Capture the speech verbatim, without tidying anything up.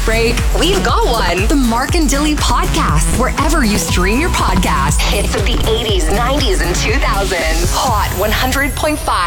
break? We've got one. The Mark and Dilly Podcast, wherever you stream your podcasts. Hits of the eighties, nineties, and two thousands. Hot one hundred point five.